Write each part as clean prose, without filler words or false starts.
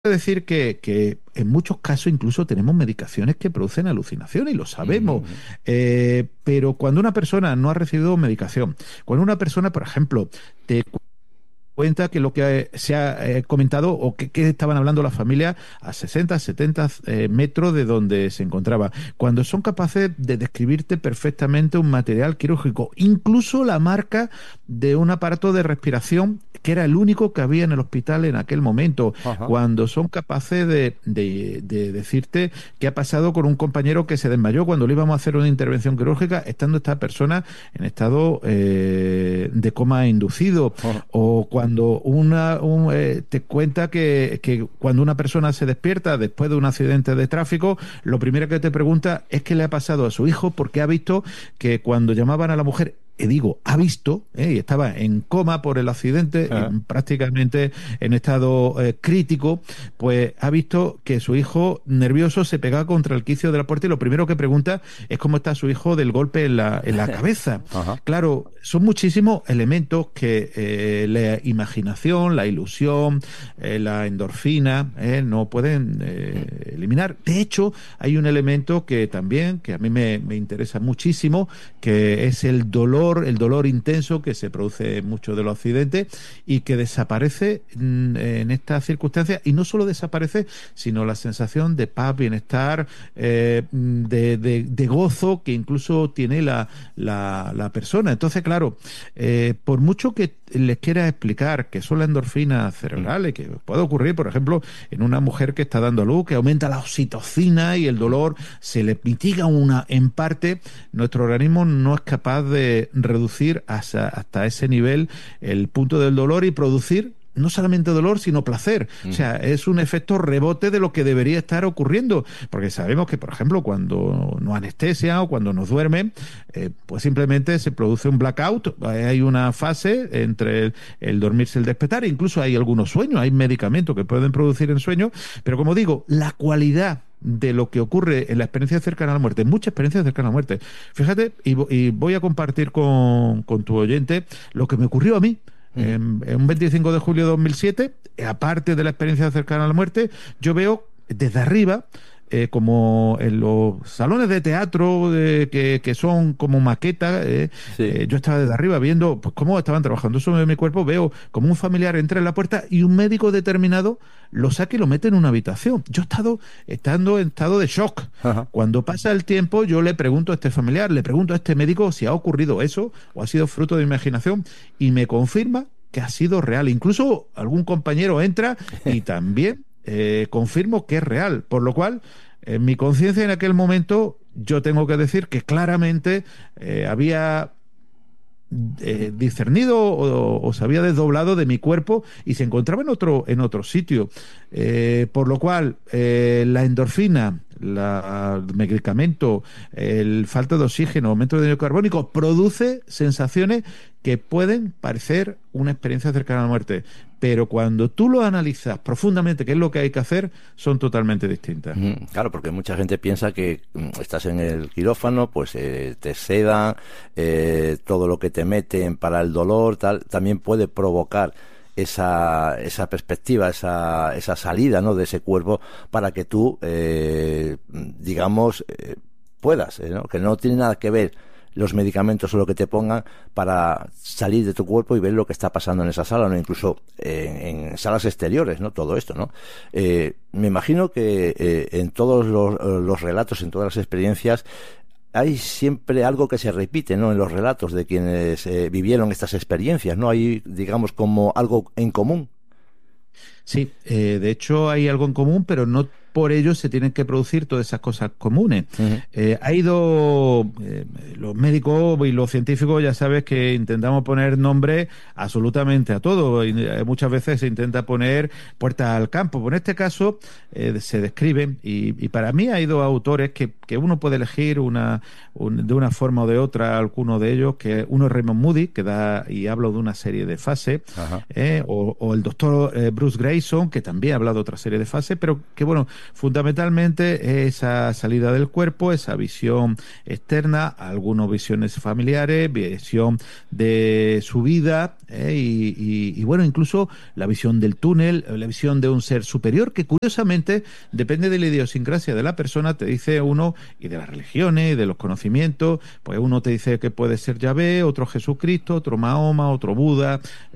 decir que en muchos casos incluso tenemos medicaciones que producen alucinaciones y lo sabemos. Pero cuando una persona no ha recibido medicación, cuando una persona, por ejemplo, te cuenta que lo que se ha comentado o que estaban hablando las familias a 60, 70 metros de donde se encontraba, cuando son capaces de describirte perfectamente un material quirúrgico, incluso la marca de un aparato de respiración que era el único que había en el hospital en aquel momento, Ajá. cuando son capaces de decirte qué ha pasado con un compañero que se desmayó cuando le íbamos a hacer una intervención quirúrgica, estando esta persona en estado de coma inducido, Ajá. o cuando te cuenta que cuando una persona se despierta después de un accidente de tráfico, lo primero que te pregunta es qué le ha pasado a su hijo, porque ha visto que cuando llamaban a la mujer, digo, ha visto, y estaba en coma por el accidente, Ajá. prácticamente en estado crítico, pues ha visto que su hijo nervioso se pegaba contra el quicio de la puerta y lo primero que pregunta es cómo está su hijo del golpe en la cabeza. Ajá. Claro, son muchísimos elementos que la imaginación, la ilusión, la endorfina no pueden eliminar. De hecho, hay un elemento que también, que a mí me interesa muchísimo, que es el dolor intenso que se produce en muchos de los accidentes y que desaparece en estas circunstancias, y no solo desaparece, sino la sensación de paz, bienestar, de gozo que incluso tiene la persona. Entonces, claro, por mucho que les quiera explicar que son las endorfinas cerebrales, que puede ocurrir, por ejemplo, en una mujer que está dando a luz, que aumenta la oxitocina y el dolor se le mitiga en parte, nuestro organismo no es capaz de reducir hasta ese nivel el punto del dolor y producir no solamente dolor, sino placer. O sea, es un efecto rebote de lo que debería estar ocurriendo, porque sabemos que, por ejemplo, cuando nos anestesia o cuando nos duermen, pues simplemente se produce un blackout, hay una fase entre el dormirse y el despertar, incluso hay algunos sueños, hay medicamentos que pueden producir en sueños, pero como digo, la cualidad de lo que ocurre en la experiencia cercana a la muerte, muchas experiencias cercanas a la muerte. Fíjate, y voy a compartir con tu oyente lo que me ocurrió a mí. En un 25 de julio de 2007, aparte de la experiencia cercana a la muerte, yo veo desde arriba, como en los salones de teatro que son como maquetas, Sí. yo estaba desde arriba viendo pues, cómo estaban trabajando sobre mi cuerpo, veo como un familiar entra en la puerta y un médico determinado lo saca y lo mete en una habitación. Yo estando en estado de shock. Ajá. Cuando pasa el tiempo, yo le pregunto a este familiar, le pregunto a este médico si ha ocurrido eso o ha sido fruto de imaginación, y me confirma que ha sido real. Incluso algún compañero entra y también confirmo que es real. Por lo cual, en mi conciencia en aquel momento, yo tengo que decir que claramente había discernido o se había desdoblado de mi cuerpo y se encontraba en otro sitio. Por lo cual, la endorfina, el medicamento, el falta de oxígeno, aumento de dióxido carbónico, produce sensaciones que pueden parecer una experiencia cercana a la muerte, pero cuando tú lo analizas profundamente, qué es lo que hay que hacer, son totalmente distintas. Claro, porque mucha gente piensa que estás en el quirófano, pues te sedan, todo lo que te meten para el dolor, tal, también puede provocar esa perspectiva, esa salida, ¿no?, de ese cuerpo para que tú, digamos, puedas, ¿no?, que no tiene nada que ver los medicamentos o lo que te pongan para salir de tu cuerpo y ver lo que está pasando en esa sala, ¿no? Incluso en salas exteriores, ¿no? Todo esto, ¿no? Me imagino que en todos los relatos, en todas las experiencias, hay siempre algo que se repite, ¿no?, en los relatos de quienes vivieron estas experiencias, ¿no? Hay, digamos, como algo en común. Sí, de hecho hay algo en común, pero no por ello se tienen que producir todas esas cosas comunes. Uh-huh. Ha ido, los médicos y los científicos, ya sabes que intentamos poner nombre absolutamente a todo. Y, muchas veces se intenta poner puertas al campo. Pero en este caso se describen, y para mí ha ido autores que uno puede elegir de una forma o de otra, alguno de ellos, que uno es Raymond Moody, que da y habla de una serie de fases, Ajá. o el doctor Bruce Grayson, que también ha hablado de otra serie de fases, pero que bueno, fundamentalmente esa salida del cuerpo, esa visión externa, algunas visiones familiares, visión de su vida, y bueno, incluso la visión del túnel, la visión de un ser superior, que curiosamente depende de la idiosincrasia de la persona, te dice uno, y de las religiones, y de los conocimientos, pues uno te dice que puede ser Yahvé, otro Jesucristo, otro Mahoma, otro Buda.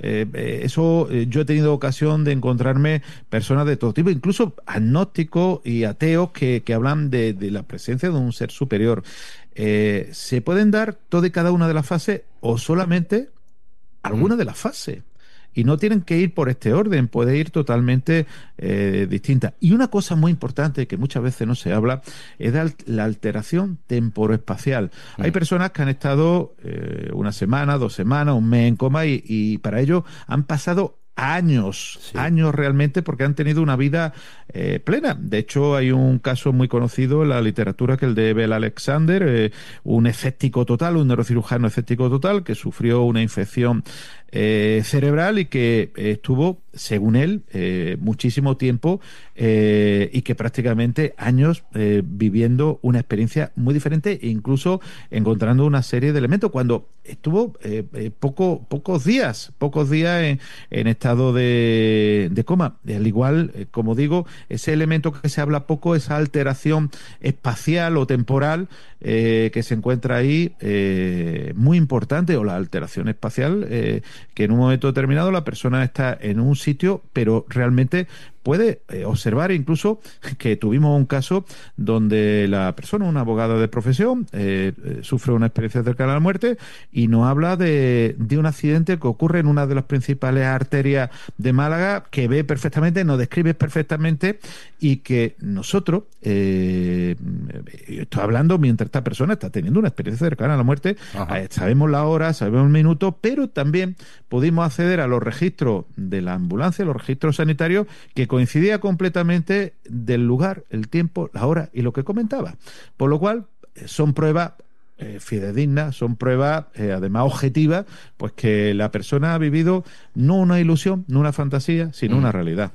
Yo he tenido ocasión de encontrarme personas de todo tipo, incluso agnósticos y ateos que hablan de la presencia de un ser superior. ¿Se pueden dar toda y cada una de las fases o solamente alguna de las fases? Y no tienen que ir por este orden, puede ir totalmente distinta. Y una cosa muy importante que muchas veces no se habla es de la alteración temporoespacial. Hay personas que han estado una semana, 2 semanas, un mes en coma y para ello han pasado años realmente, porque han tenido una vida plena. De hecho, hay un caso muy conocido en la literatura, que el de Bell Alexander, un escéptico total, un neurocirujano escéptico total, que sufrió una infección cerebral y que estuvo, según él, muchísimo tiempo y que prácticamente años viviendo una experiencia muy diferente e incluso encontrando una serie de elementos cuando estuvo pocos días en estado de coma. Al igual, como digo, ese elemento que se habla poco, esa alteración espacial o temporal que se encuentra ahí, muy importante, o la alteración espacial, que en un momento determinado la persona está en un sitio, pero realmente puede observar, incluso que tuvimos un caso donde la persona, una abogada de profesión, sufre una experiencia cercana a la muerte y nos habla de un accidente que ocurre en una de las principales arterias de Málaga, que ve perfectamente, nos describe perfectamente, y que nosotros, estoy hablando mientras esta persona está teniendo una experiencia cercana a la muerte, sabemos la hora, sabemos el minuto, pero también pudimos acceder a los registros de la ambulancia, los registros sanitarios, que coincidía completamente del lugar, el tiempo, la hora y lo que comentaba. Por lo cual, son pruebas fidedignas, son pruebas además objetivas, pues que la persona ha vivido no una ilusión, no una fantasía, sino una realidad.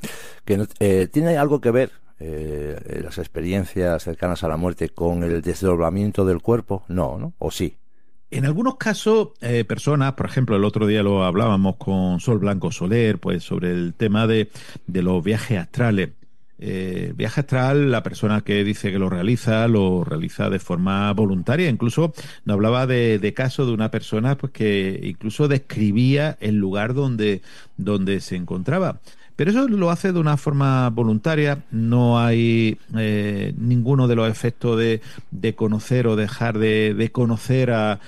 Que ¿tiene algo que ver las experiencias cercanas a la muerte con el desdoblamiento del cuerpo? No, ¿o sí? En algunos casos, personas, por ejemplo, el otro día lo hablábamos con Sol Blanco Soler, pues sobre el tema de los viajes astrales. Viaje astral, la persona que dice que lo realiza de forma voluntaria. Incluso nos hablaba de caso de una persona pues que incluso describía el lugar donde se encontraba. Pero eso lo hace de una forma voluntaria, no hay ninguno de los efectos de conocer o dejar de conocer a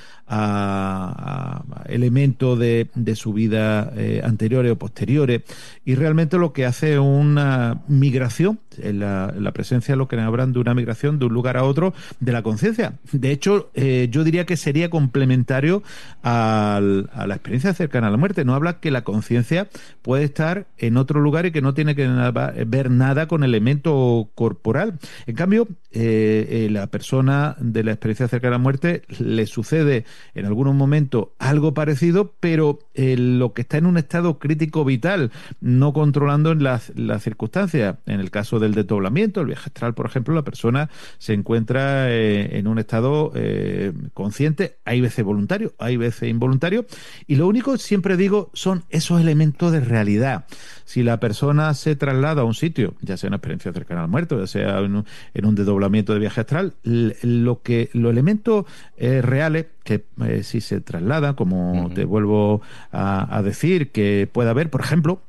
elementos de su vida anteriores o posteriores, y realmente lo que hace es una migración, la presencia, lo que hablan de una migración de un lugar a otro de la conciencia. De hecho, yo diría que sería complementario a la experiencia cercana a la muerte. No habla que la conciencia puede estar en otro lugar y que no tiene que ver nada con elemento corporal. En cambio, la persona de la experiencia cercana a la muerte le sucede en algunos momentos algo parecido, pero lo que está en un estado crítico vital, no controlando las circunstancias. En el caso del desdoblamiento, el viaje astral, por ejemplo, la persona se encuentra en un estado consciente, hay veces voluntario, hay veces involuntario, y lo único, siempre digo, son esos elementos de realidad. Si la persona se traslada a un sitio, ya sea una experiencia cercana al muerto, ya sea en un desdoblamiento de viaje astral, los elementos reales que si se trasladan, como te vuelvo a decir, que puede haber, por ejemplo,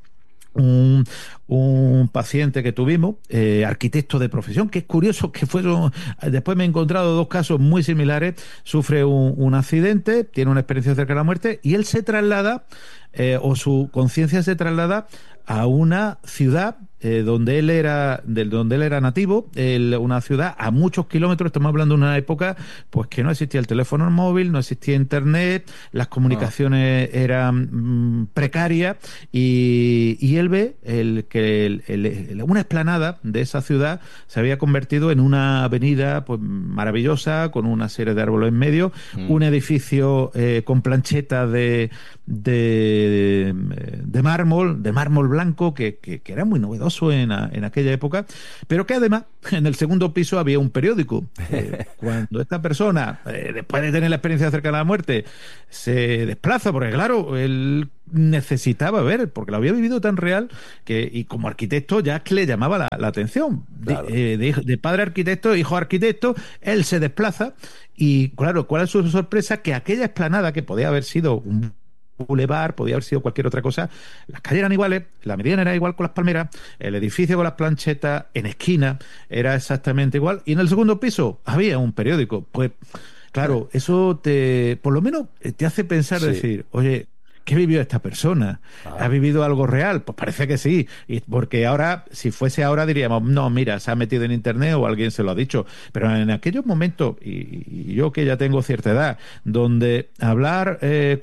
un paciente que tuvimos, arquitecto de profesión, que es curioso que después me he encontrado 2 casos muy similares. Sufre un accidente, tiene una experiencia cerca de la muerte y él se traslada, o su conciencia se traslada a una ciudad donde él era nativo, una ciudad a muchos kilómetros. Estamos hablando de una época pues que no existía el teléfono móvil, no existía internet, las comunicaciones eran precarias, y él ve una explanada de esa ciudad se había convertido en una avenida pues maravillosa, con una serie de árboles en medio, un edificio con planchetas de mármol blanco que era muy novedoso, famoso en aquella época, pero que además en el segundo piso había un periódico. Cuando esta persona, después de tener la experiencia cercana a la muerte, se desplaza, porque claro, él necesitaba ver, porque lo había vivido tan real que, y como arquitecto ya es que le llamaba la atención. Claro. De padre arquitecto, hijo arquitecto, él se desplaza y claro, ¿cuál es su sorpresa? Que aquella explanada que podía haber sido un bulevar, podía haber sido cualquier otra cosa, las calles eran iguales, la mediana era igual con las palmeras, el edificio con las planchetas, en esquina era exactamente igual, y en el segundo piso había un periódico. Pues claro, eso por lo menos te hace pensar, Sí. decir, oye, ¿qué vivió esta persona? ¿Ha vivido algo real? Pues parece que sí. Y porque ahora, si fuese ahora, diríamos, no, mira, se ha metido en internet o alguien se lo ha dicho. Pero en aquellos momentos, y yo que ya tengo cierta edad, donde hablar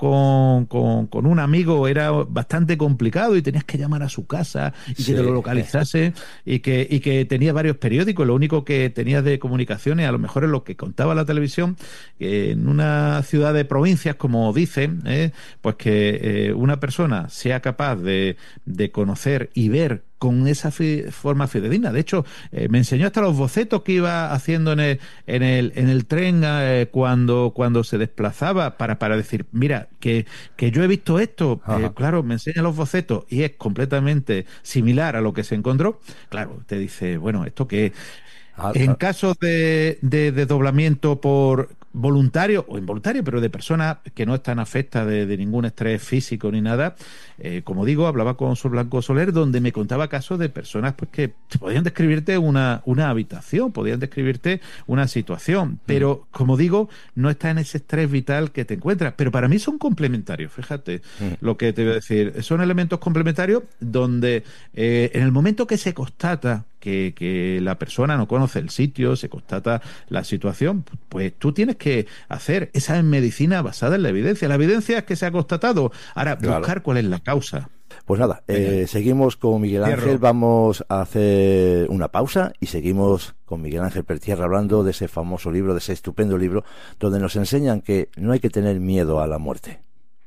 con un amigo era bastante complicado y tenías que llamar a su casa y Sí. que te lo localizase y que tenía varios periódicos, lo único que tenías de comunicaciones, a lo mejor es lo que contaba la televisión, que en una ciudad de provincias, como dicen, pues que una persona sea capaz de conocer y ver con esa forma fidedigna. De hecho, me enseñó hasta los bocetos que iba haciendo en el tren cuando se desplazaba para decir, mira, que yo he visto esto. Claro, me enseña los bocetos y es completamente similar a lo que se encontró. Claro, te dice, bueno, ¿esto qué? En casos de desdoblamiento por voluntario o involuntario, pero de personas que no están afectas de ningún estrés físico ni nada, como digo, hablaba con Sol Blanco Soler, donde me contaba casos de personas pues que podían describirte una habitación, podían describirte una situación, pero como digo, no está en ese estrés vital que te encuentras. Pero para mí son complementarios, fíjate lo que te voy a decir. Son elementos complementarios donde en el momento que se constata que la persona no conoce el sitio, se constata la situación, pues tú tienes que hacer esa medicina basada en la evidencia. La evidencia es que se ha constatado. Ahora, buscar cuál es la causa. Pues nada, seguimos con Miguel Ángel. Cierro. Vamos a hacer una pausa y seguimos con Miguel Ángel Pertierra hablando de ese famoso libro, de ese estupendo libro, donde nos enseñan que no hay que tener miedo a la muerte.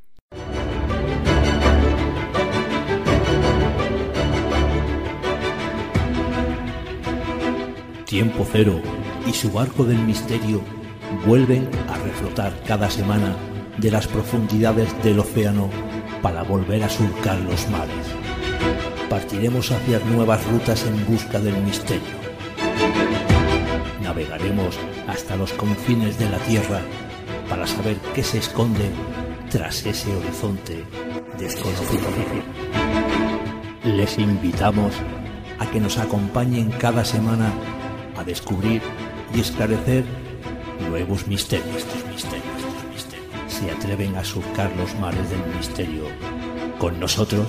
Tiempo Cero y su barco del misterio vuelven a reflotar cada semana de las profundidades del océano para volver a surcar los mares. Partiremos hacia nuevas rutas en busca del misterio. Navegaremos hasta los confines de la Tierra para saber qué se esconde tras ese horizonte desconocido. Les invitamos a que nos acompañen cada semana a descubrir y esclarecer nuevos misterios. ¿Se atreven a surcar los mares del misterio con nosotros?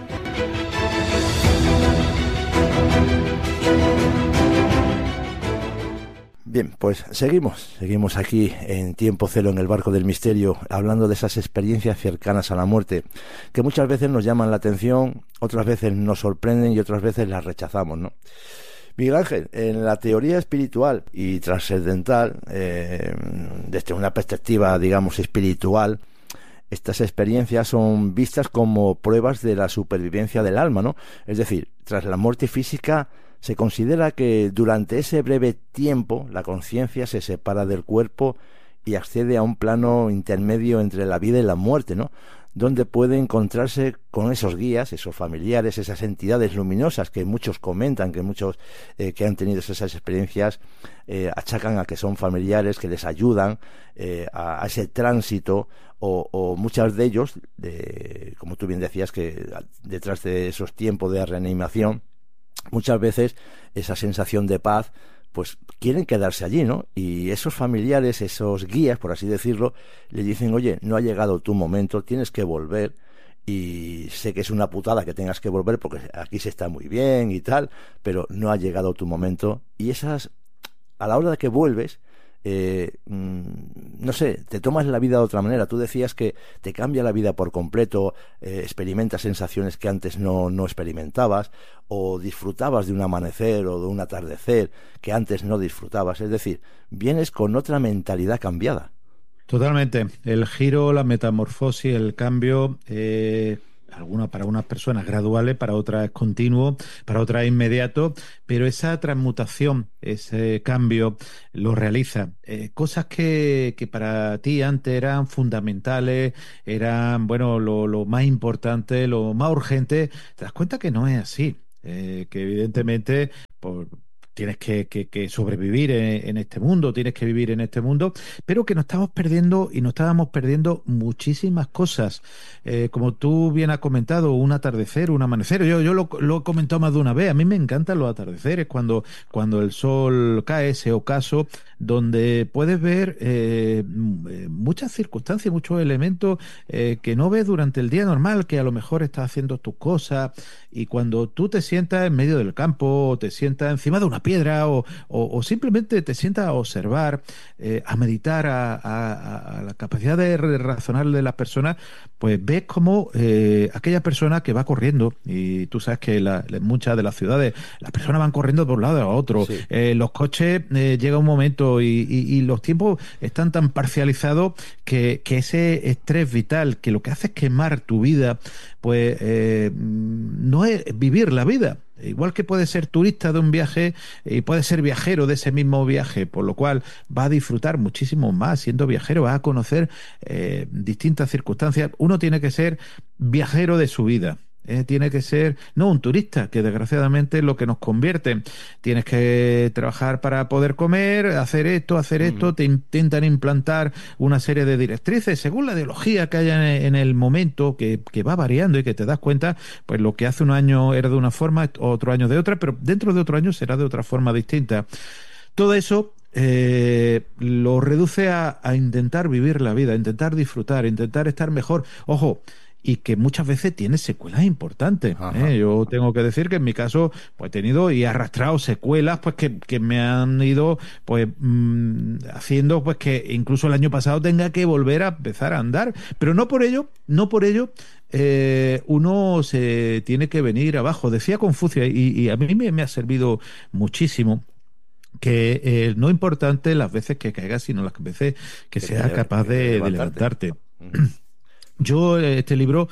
Bien, pues seguimos aquí en Tiempo Cero, en el barco del misterio, hablando de esas experiencias cercanas a la muerte, que muchas veces nos llaman la atención, otras veces nos sorprenden y otras veces las rechazamos, ¿no? Miguel Ángel, en la teoría espiritual y trascendental, desde una perspectiva, digamos, espiritual, estas experiencias son vistas como pruebas de la supervivencia del alma, ¿no? Es decir, tras la muerte física se considera que durante ese breve tiempo la conciencia se separa del cuerpo y accede a un plano intermedio entre la vida y la muerte, ¿no? Donde puede encontrarse con esos guías, esos familiares, esas entidades luminosas que muchos comentan, que muchos que han tenido esas experiencias achacan a que son familiares, que les ayudan a ese tránsito, o muchos de ellos, como tú bien decías, que detrás de esos tiempos de reanimación, muchas veces esa sensación de paz, pues quieren quedarse allí, ¿no? Y esos familiares, esos guías, por así decirlo, le dicen, oye, no ha llegado tu momento, tienes que volver, y sé que es una putada que tengas que volver porque aquí se está muy bien y tal, pero no ha llegado tu momento. Y esas, a la hora de que vuelves, no sé, te tomas la vida de otra manera. Tú decías que te cambia la vida por completo, experimentas sensaciones que antes no experimentabas, o disfrutabas de un amanecer o de un atardecer que antes no disfrutabas. Es decir, vienes con otra mentalidad cambiada. Totalmente. El giro, la metamorfosis, el cambio para unas personas graduales, para otras es continuo, para otras es inmediato, pero esa transmutación, ese cambio lo realiza. Cosas que para ti antes eran fundamentales, eran, bueno, lo más importante, lo más urgente, te das cuenta que no es así. Que evidentemente tienes que sobrevivir en este mundo, tienes que vivir en este mundo, pero que nos estamos perdiendo y nos estábamos perdiendo muchísimas cosas. Como tú bien has comentado, un atardecer, un amanecer. Yo lo he comentado más de una vez. A mí me encantan los atardeceres cuando el sol cae, ese ocaso, donde puedes ver muchas circunstancias, muchos elementos que no ves durante el día normal, que a lo mejor estás haciendo tus cosas, y cuando tú te sientas en medio del campo, o te sientas encima de una piedra, o simplemente te sientas a observar, a meditar, a la capacidad de razonar de las personas, pues ves como aquella persona que va corriendo, y tú sabes que en muchas de las ciudades las personas van corriendo de un lado a otro, Sí. los coches llega un momento y los tiempos están tan parcializados que ese estrés vital, que lo que hace es quemar tu vida, pues no es vivir la vida. Igual que puedes ser turista de un viaje y puedes ser viajero de ese mismo viaje, por lo cual va a disfrutar muchísimo más siendo viajero, va a conocer distintas circunstancias. Uno tiene que ser viajero de su vida. Tiene que ser, no un turista, que desgraciadamente es lo que nos convierte. Tienes que trabajar para poder comer, hacer esto, te intentan implantar una serie de directrices según la ideología que haya en el momento, que va variando y que te das cuenta, pues lo que hace un año era de una forma, otro año de otra, pero dentro de otro año será de otra forma distinta. Todo eso lo reduce a intentar vivir la vida, a intentar disfrutar, a intentar estar mejor. Ojo, y que muchas veces tiene secuelas importantes. Yo tengo que decir que en mi caso pues he tenido y he arrastrado secuelas pues que me han ido pues haciendo pues que incluso el año pasado tenga que volver a empezar a andar, pero no por ello uno se tiene que venir abajo. Decía Confucio, y a mí me ha servido muchísimo, que no importante las veces que caigas, sino las veces que seas capaz de levantarte. Yo este libro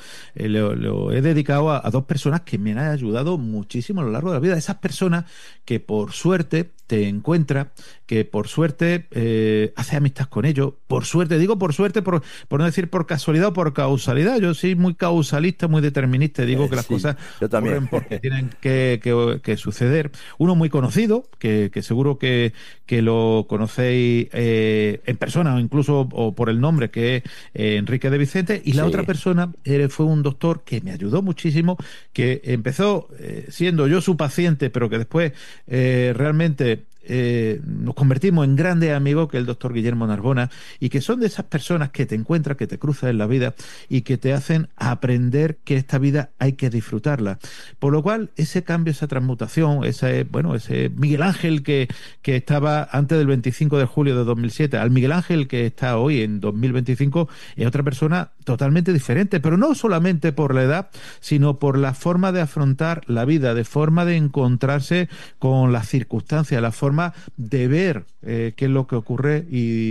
lo he dedicado a dos personas que me han ayudado muchísimo a lo largo de la vida. Esas personas que por suerte te encuentras, que por suerte haces amistad con ellos, por suerte, digo por suerte, por no decir por casualidad o por causalidad. Yo soy muy causalista, muy determinista, digo que las cosas ocurren porque tienen que suceder. Uno muy conocido, que seguro que lo conocéis en persona o incluso o por el nombre, que es Enrique de Vicente, y la otra persona fue un doctor que me ayudó muchísimo, que empezó siendo yo su paciente, pero que después realmente nos convertimos en grandes amigos, que es el doctor Guillermo Narbona, y que son de esas personas que te encuentras, que te cruzas en la vida y que te hacen aprender que esta vida hay que disfrutarla. Por lo cual, ese cambio, esa transmutación, ese Miguel Ángel que estaba antes del 25 de julio de 2007, al Miguel Ángel que está hoy en 2025, es otra persona totalmente diferente, pero no solamente por la edad, sino por la forma de afrontar la vida, de forma de encontrarse con las circunstancias, la forma de ver qué es lo que ocurre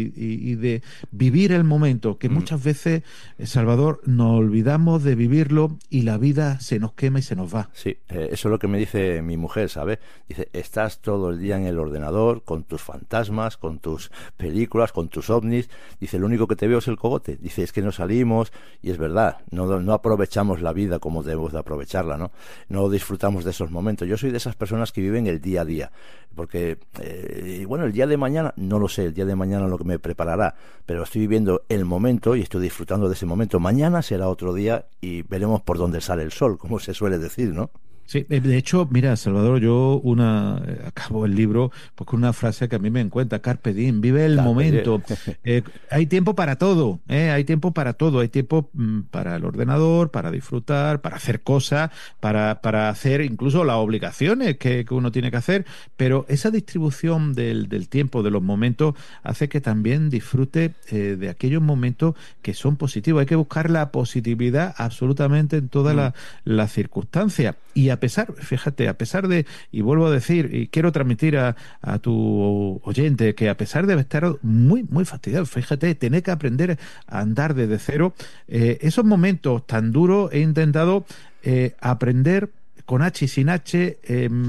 y de vivir el momento, que muchas veces, Salvador, nos olvidamos de vivirlo y la vida se nos quema y se nos va. Sí, eso es lo que me dice mi mujer, ¿sabes? Dice, estás todo el día en el ordenador con tus fantasmas, con tus películas, con tus ovnis. Dice, lo único que te veo es el cogote. Dice, es que no salimos, y es verdad, no aprovechamos la vida como debemos de aprovecharla, ¿no? No disfrutamos de esos momentos. Yo soy de esas personas que viven el día a día, porque bueno, el día de mañana no lo sé, el día de mañana lo que me preparará, pero estoy viviendo el momento y estoy disfrutando de ese momento. Mañana será otro día y veremos por dónde sale el sol, como se suele decir, ¿no? Sí, de hecho, mira, Salvador, yo acabo el libro pues con una frase que a mí me encanta: Carpe diem, vive el momento. Hay tiempo para todo, hay tiempo para todo, hay tiempo para el ordenador, para disfrutar, para hacer cosas, para hacer incluso las obligaciones que uno tiene que hacer, pero esa distribución del tiempo, de los momentos, hace que también disfrute de aquellos momentos que son positivos. Hay que buscar la positividad absolutamente en todas las circunstancias, y fíjate, a pesar de, y vuelvo a decir, y quiero transmitir a tu oyente, que a pesar de estar muy, muy fastidiado, fíjate, tener que aprender a andar desde cero, esos momentos tan duros he intentado aprender con H y sin H,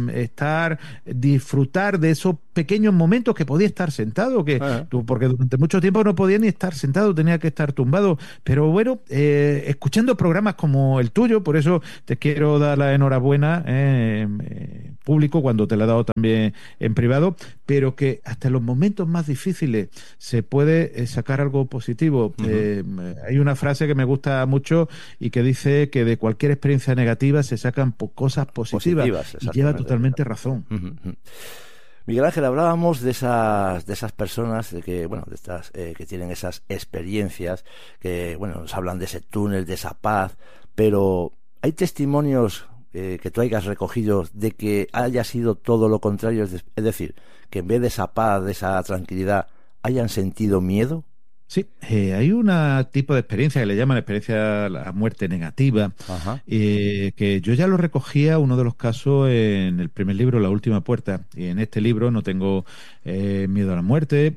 disfrutar de esos pequeños momentos que podía estar sentado, porque durante mucho tiempo no podía ni estar sentado, tenía que estar tumbado, pero bueno, escuchando programas como el tuyo, por eso te quiero dar la enhorabuena público, cuando te la he dado también en privado, pero que hasta en los momentos más difíciles se puede sacar algo positivo. Hay una frase que me gusta mucho y que dice que de cualquier experiencia negativa se sacan cosas positivas y lleva totalmente razón. Miguel Ángel, hablábamos de esas personas que tienen esas experiencias, que nos hablan de ese túnel, de esa paz, pero hay testimonios que tú hayas recogido de que haya sido todo lo contrario, es decir, que en vez de esa paz, de esa tranquilidad, hayan sentido miedo. Sí, hay un tipo de experiencia que le llaman experiencia la muerte negativa, que yo ya lo recogía, uno de los casos, en el primer libro, La última puerta, y en este libro, No tengo miedo a la muerte,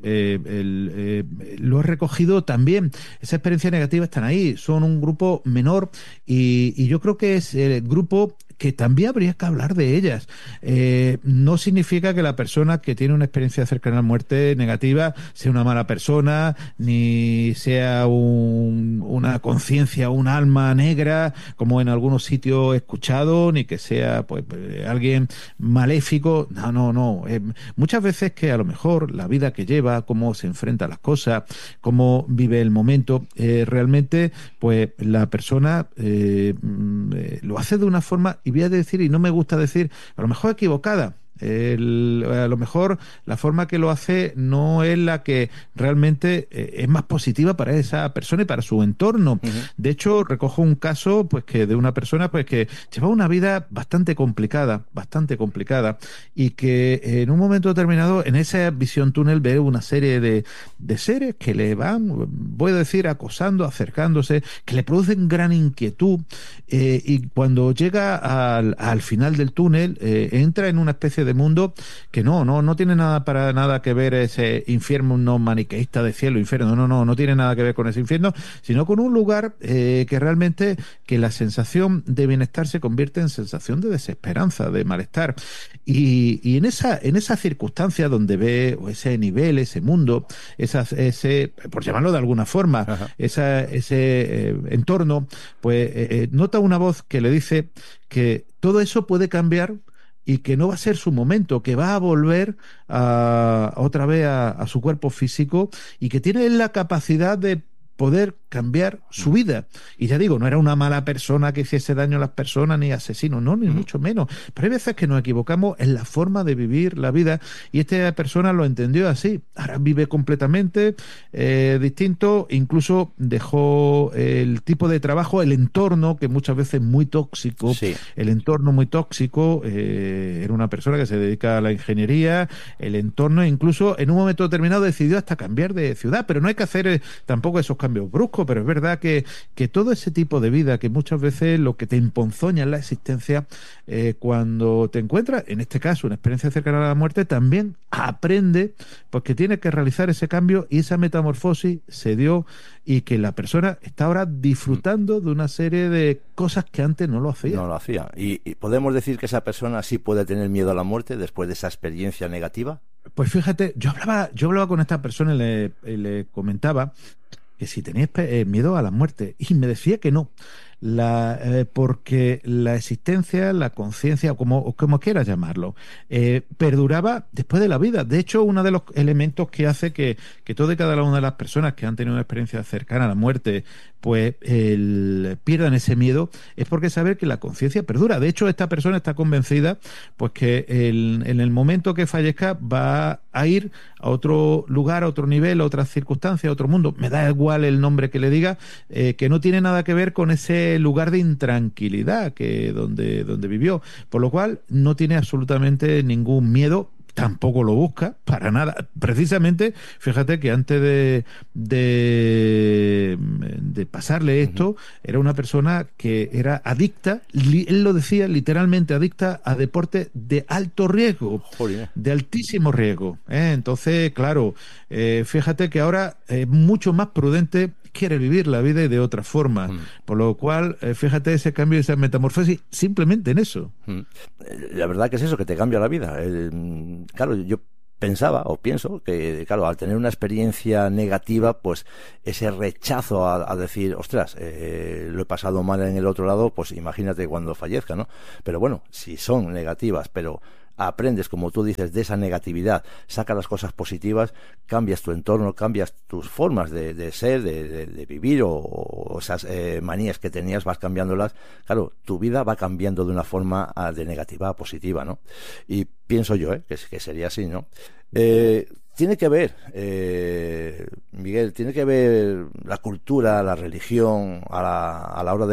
lo he recogido también. Esa experiencia negativa están ahí, son un grupo menor y yo creo que es el grupo que también habría que hablar de ellas. No significa que la persona que tiene una experiencia cercana a la muerte negativa sea una mala persona, ni sea una conciencia, un alma negra, como en algunos sitios he escuchado, ni que sea alguien maléfico. No. Muchas veces que a lo mejor la vida que lleva, cómo se enfrenta a las cosas, cómo vive el momento, realmente la persona lo hace de una forma, y voy a decir, y no me gusta decir, a lo mejor equivocada. A lo mejor la forma que lo hace no es la que realmente es más positiva para esa persona y para su entorno. De hecho, recojo un caso que de una persona que llevaba una vida bastante complicada, y que en un momento determinado, en esa visión túnel, ve una serie de seres que le van, voy a decir, acosando, acercándose, que le producen gran inquietud, y cuando llega al final del túnel, entra en una especie de mundo que no tiene nada que ver ese infierno maniqueísta de cielo, infierno, no tiene nada que ver con ese infierno, sino con un lugar que realmente que la sensación de bienestar se convierte en sensación de desesperanza, de malestar, y en esa circunstancia donde ve ese nivel, ese mundo, ese, por llamarlo de alguna forma, ese entorno, nota una voz que le dice que todo eso puede cambiar y que no va a ser su momento, que va a volver otra vez a su cuerpo físico, y que tiene la capacidad de poder cambiar su vida. Y ya digo, no era una mala persona que hiciese daño a las personas, ni asesino, no, ni mucho menos. Pero hay veces que nos equivocamos en la forma de vivir la vida, y esta persona lo entendió así. Ahora vive completamente distinto, incluso dejó el tipo de trabajo, el entorno, que muchas veces es muy tóxico. Sí. El entorno muy tóxico, era una persona que se dedica a la ingeniería, el entorno, incluso en un momento determinado decidió hasta cambiar de ciudad, pero no hay que hacer tampoco esos cambios bruscos, pero es verdad que todo ese tipo de vida, que muchas veces lo que te emponzoña en la existencia, cuando te encuentras, en este caso, una experiencia cercana a la muerte, también aprende que tiene que realizar ese cambio, y esa metamorfosis se dio, y que la persona está ahora disfrutando de una serie de cosas que antes no lo hacía. No lo hacía. ¿Y podemos decir que esa persona sí puede tener miedo a la muerte después de esa experiencia negativa? Pues fíjate, yo hablaba con esta persona y le comentaba que si tenía miedo a la muerte, y me decía que no, porque la existencia, la conciencia, como quieras llamarlo, perduraba después de la vida. De hecho, uno de los elementos que hace que toda y cada una de las personas que han tenido una experiencia cercana a la muerte pierdan ese miedo, es porque saber que la conciencia perdura. De hecho, esta persona está convencida que en el momento que fallezca va a ir a otro lugar, a otro nivel, a otras circunstancias, a otro mundo. Me da igual el nombre que le diga, que no tiene nada que ver con ese lugar de intranquilidad donde vivió, por lo cual no tiene absolutamente ningún miedo. tampoco lo busca, para nada. Precisamente, fíjate que antes de pasarle esto, era una persona que era adicta, él lo decía literalmente, adicta a deportes de alto riesgo, Jolín. de altísimo riesgo. Entonces, claro, fíjate que ahora es mucho más prudente, quiere vivir la vida de otra forma. Por lo cual, fíjate ese cambio, esa metamorfosis, simplemente en eso. La verdad que es eso, que te cambia la vida. Claro, yo pensaba o pienso que, claro, al tener una experiencia negativa, pues ese rechazo a decir, ostras, lo he pasado mal en el otro lado, pues imagínate cuando fallezca, ¿no? Pero bueno, si son negativas, pero aprendes, como tú dices, de esa negatividad, sacas las cosas positivas, cambias tu entorno, cambias tus formas de ser, de vivir, o esas manías que tenías, vas cambiándolas. Claro, tu vida va cambiando de una forma de negativa a positiva, ¿no? Y pienso yo, que sería así, ¿no? Tiene que ver, Miguel, tiene que ver la cultura, la religión a la hora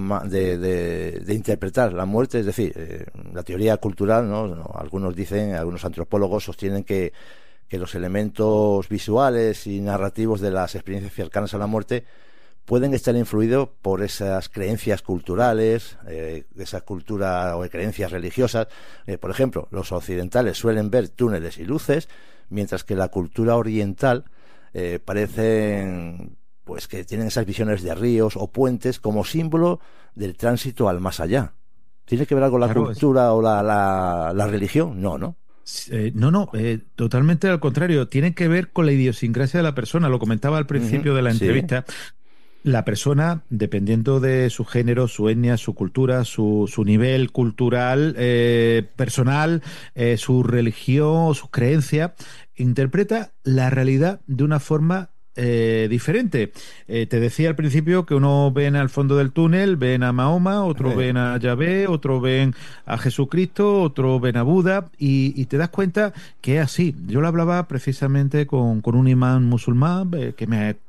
de interpretar la muerte. Es decir, la teoría cultural, ¿no? Algunos dicen, algunos antropólogos sostienen que los elementos visuales y narrativos de las experiencias cercanas a la muerte pueden estar influidos por esas creencias culturales, esa cultura o creencias religiosas. Por ejemplo, los occidentales suelen ver túneles y luces, mientras que la cultura oriental parecen, pues, que tienen esas visiones de ríos o puentes como símbolo del tránsito al más allá. ¿Tiene que ver algo la cultura o la religión? No, ¿no? No, totalmente al contrario. Tiene que ver con la idiosincrasia de la persona. Lo comentaba al principio de la entrevista. Sí. La persona, dependiendo de su género, su etnia, su cultura, su nivel cultural, personal, su religión, sus creencias, interpreta la realidad de una forma diferente. Te decía al principio que uno ven al fondo del túnel, ven a Mahoma, otro ven a Yahvé, otro ven a Jesucristo, otro ven a Buda, y te das cuenta que es así. Yo lo hablaba precisamente con un imán musulmán que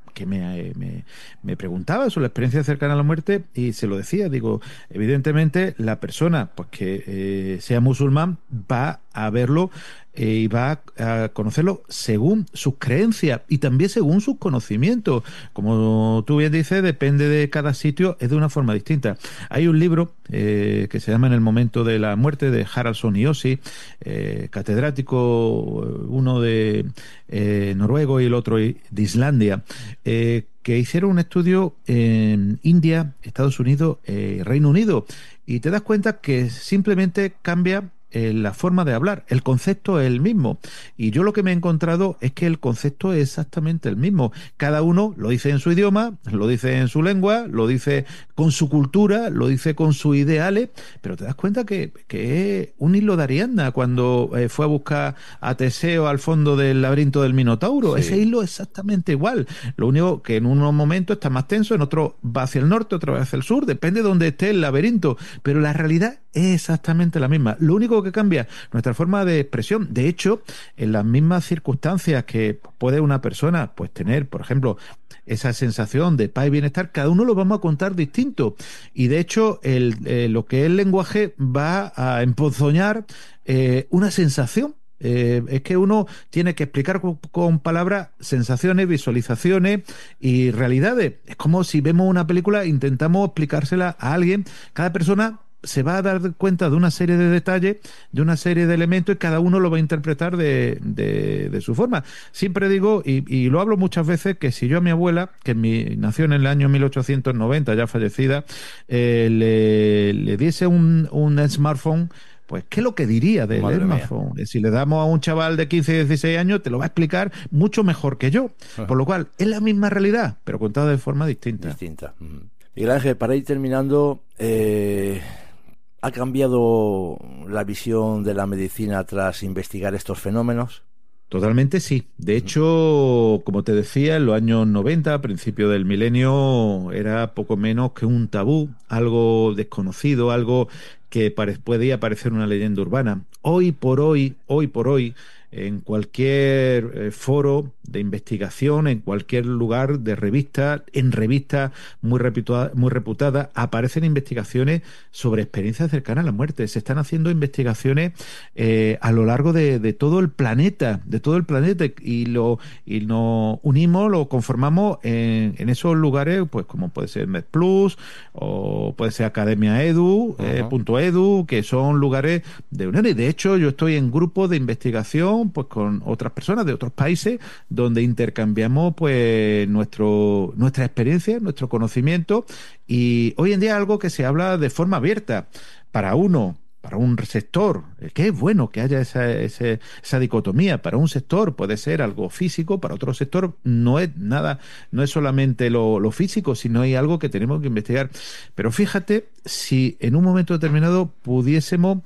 me preguntaba sobre la experiencia cercana a la muerte, y se lo decía, digo, evidentemente la persona, pues, que sea musulmán, va a verlo y va a conocerlo según sus creencias y también según sus conocimientos. Como tú bien dices, depende de cada sitio, es de una forma distinta. Hay un libro que se llama En el momento de la muerte, de Haraldsson y Ossi, catedrático, uno de noruego y el otro de Islandia, que hicieron un estudio en India, Estados Unidos, Reino Unido, y te das cuenta que simplemente cambia la forma de hablar. El concepto es el mismo, y yo lo que me he encontrado es que el concepto es exactamente el mismo. Cada uno lo dice en su idioma, lo dice en su lengua, lo dice con su cultura, lo dice con sus ideales, pero te das cuenta que es un hilo de Ariadna cuando fue a buscar a Teseo al fondo del laberinto del Minotauro. Sí. Ese hilo es exactamente igual, lo único que en unos momentos está más tenso, en otros va hacia el norte, otra vez hacia el sur, depende de dónde esté el laberinto, pero la realidad es exactamente la misma. Lo único que cambia nuestra forma de expresión. De hecho, en las mismas circunstancias que puede una persona, pues, tener, por ejemplo, esa sensación de paz y bienestar, cada uno lo vamos a contar distinto. Y de hecho, lo que es el lenguaje va a emponzoñar una sensación. Es que uno tiene que explicar con palabras sensaciones, visualizaciones y realidades. Es como si vemos una película e intentamos explicársela a alguien. Cada persona se va a dar cuenta de una serie de detalles, de una serie de elementos, y cada uno lo va a interpretar de su forma. Siempre digo, y lo hablo muchas veces, que si yo a mi abuela, que nació en el año 1890, ya fallecida, le diese un smartphone, pues, ¿qué es lo que diría del smartphone? Si le damos a un chaval de 15 y 16 años, te lo va a explicar mucho mejor que yo. Por lo cual, es la misma realidad, pero contada de forma distinta. Miguel Ángel, para ir terminando, ¿ha cambiado la visión de la medicina tras investigar estos fenómenos? Totalmente sí. De hecho, como te decía, en los años 90, a principios del milenio, era poco menos que un tabú, algo desconocido, algo que podía parecer una leyenda urbana. Hoy por hoy, en cualquier foro de investigación, en cualquier lugar de revista, en revistas muy reputadas, aparecen investigaciones sobre experiencias cercanas a la muerte. Se están haciendo investigaciones a lo largo de todo el planeta, y nos unimos, lo conformamos en esos lugares, pues como puede ser MedPlus o puede ser Academia Edu, .edu, que son lugares de unión. Y de hecho yo estoy en grupos de investigación pues con otras personas de otros países donde intercambiamos pues nuestra experiencia, nuestro conocimiento, y hoy en día algo que se habla de forma abierta para un sector, que es bueno que haya esa dicotomía. Para un sector puede ser algo físico, para otro sector no es nada, no es solamente lo físico, sino hay algo que tenemos que investigar. Pero fíjate si en un momento determinado pudiésemos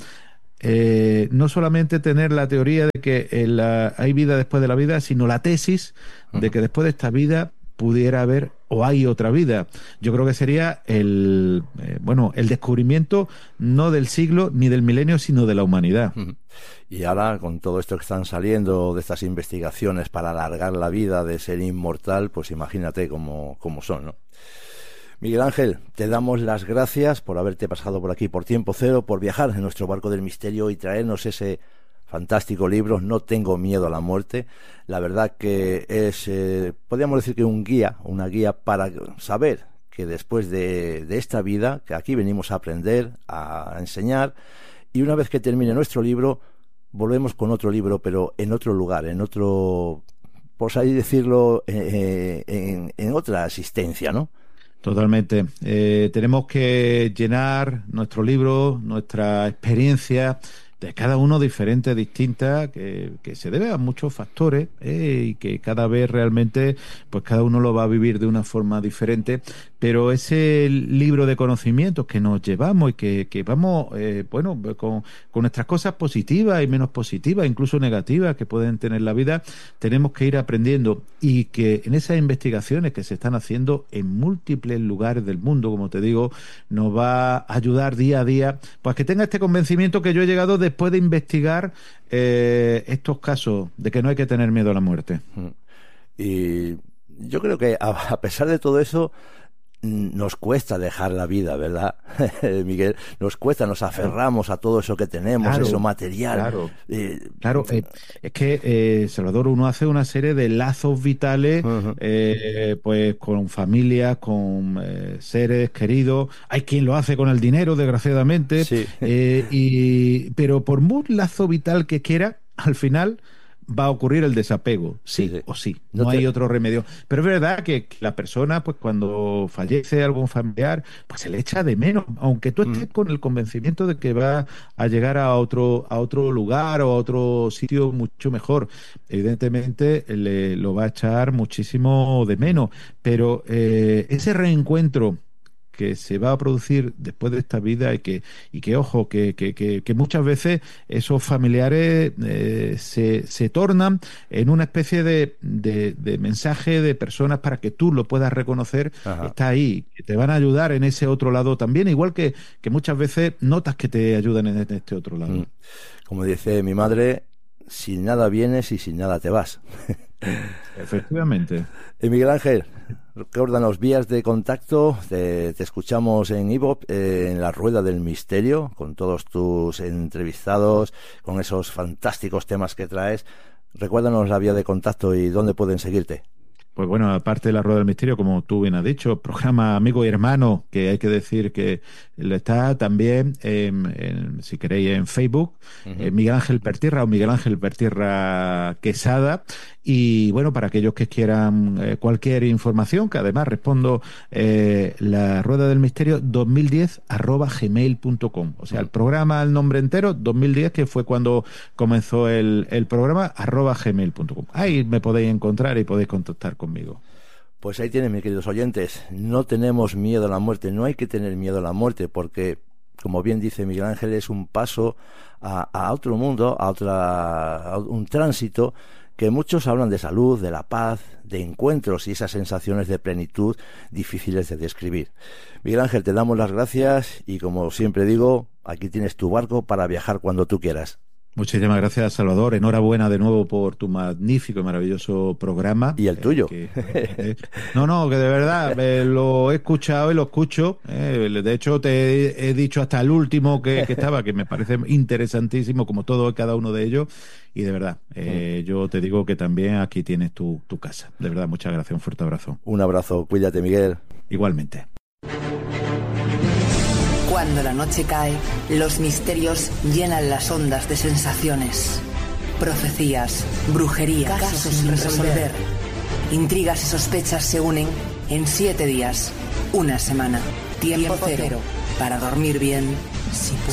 no solamente tener la teoría de que hay vida después de la vida, sino la tesis de que después de esta vida pudiera haber o hay otra vida. Yo creo que sería el descubrimiento no del siglo ni del milenio, sino de la humanidad. Y ahora, con todo esto que están saliendo de estas investigaciones para alargar la vida de ser inmortal, pues imagínate cómo son, ¿no? Miguel Ángel, te damos las gracias por haberte pasado por aquí por Tiempo Cero, por viajar en nuestro barco del misterio y traernos ese fantástico libro, No tengo miedo a la muerte. La verdad que es, podríamos decir que una guía para saber que después de esta vida, que aquí venimos a aprender, a enseñar, y una vez que termine nuestro libro, volvemos con otro libro, pero en otro lugar, en otro, por así decirlo, en otra existencia, ¿no? Totalmente. Tenemos que llenar nuestro libro, nuestra experiencia, de cada uno diferente, distinta, que se debe a muchos factores, y que cada vez realmente, pues cada uno lo va a vivir de una forma diferente. Pero ese libro de conocimientos que nos llevamos y que vamos, con nuestras cosas positivas y menos positivas, incluso negativas que pueden tener la vida, tenemos que ir aprendiendo, y que en esas investigaciones que se están haciendo en múltiples lugares del mundo, como te digo, nos va a ayudar día a día, pues que tenga este convencimiento que yo he llegado después de investigar estos casos de que no hay que tener miedo a la muerte. Y yo creo que a pesar de todo eso, nos cuesta dejar la vida, ¿verdad, Miguel? Nos cuesta, nos aferramos a todo eso que tenemos, claro, eso material. Claro, es que, Salvador, uno hace una serie de lazos vitales, pues con familias, con seres queridos. Hay quien lo hace con el dinero, desgraciadamente, sí. Pero por muy lazo vital que quiera, al final va a ocurrir el desapego, sí o sí, no hay otro remedio. Pero es verdad que la persona, pues cuando fallece algún familiar, pues se le echa de menos, aunque tú estés con el convencimiento de que va a llegar a otro lugar o a otro sitio mucho mejor. Evidentemente lo va a echar muchísimo de menos, pero ese reencuentro que se va a producir después de esta vida, y que ojo, que muchas veces esos familiares se tornan en una especie de mensaje de personas para que tú lo puedas reconocer. Ajá. Está ahí, que te van a ayudar en ese otro lado también, igual que muchas veces notas que te ayudan en este otro lado. Como dice mi madre, sin nada vienes y sin nada te vas. Efectivamente. Miguel Ángel, recuérdanos vías de contacto. Te escuchamos en iVoox, en La Rueda del Misterio, con todos tus entrevistados, con esos fantásticos temas que traes. Recuérdanos la vía de contacto y dónde pueden seguirte. Pues bueno, aparte de La Rueda del Misterio, como tú bien has dicho, programa Amigo y Hermano, que hay que decir que está también, si queréis, en Facebook, Miguel Ángel Pertierra o Miguel Ángel Pertierra Quesada. Y bueno, para aquellos que quieran cualquier información, que además respondo, La Rueda del Misterio 2010@gmail.com. O sea, el programa, el nombre entero, 2010, que fue cuando comenzó el programa, @gmail.com. Ahí me podéis encontrar y podéis contactar conmigo. Pues ahí tienen, mis queridos oyentes. No tenemos miedo a la muerte, no hay que tener miedo a la muerte, porque, como bien dice Miguel Ángel, es un paso a otro mundo, a un tránsito que muchos hablan de salud, de la paz, de encuentros y esas sensaciones de plenitud difíciles de describir. Miguel Ángel, te damos las gracias y, como siempre digo, aquí tienes tu barco para viajar cuando tú quieras. Muchísimas gracias, Salvador. Enhorabuena de nuevo por tu magnífico y maravilloso programa. Y el tuyo. Que de verdad lo he escuchado y lo escucho. De hecho, te he dicho hasta el último que estaba, que me parece interesantísimo, como todo y cada uno de ellos. Y de verdad, yo te digo que también aquí tienes tu casa. De verdad, muchas gracias. Un fuerte abrazo. Un abrazo. Cuídate, Miguel. Igualmente. Cuando la noche cae, los misterios llenan las ondas de sensaciones. Profecías, brujería, casos sin resolver. Intrigas y sospechas se unen en 7 días, una semana. Tiempo cero para dormir bien.